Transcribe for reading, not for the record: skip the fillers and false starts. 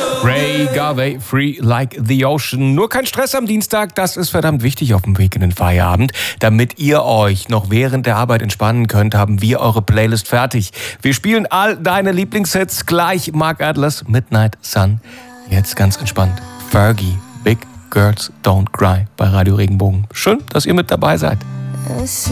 Ray Garvey, Free Like the Ocean. Nur kein Stress am Dienstag, das ist verdammt wichtig auf dem Weg in den Feierabend. Damit ihr euch noch während der Arbeit entspannen könnt, haben wir eure Playlist fertig. Wir spielen all deine Lieblingshits gleich. Mark Atlas, Midnight Sun. Jetzt ganz entspannt. Fergie, Big Girls Don't Cry bei Radio Regenbogen. Schön, dass ihr mit dabei seid.